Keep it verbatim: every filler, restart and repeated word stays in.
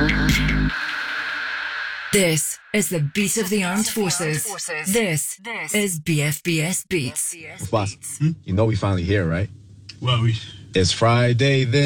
This is the beat of the armed forces. This is B F B S Beats. Boss, hmm? You know we finally here, right? Well, we... It's Friday then.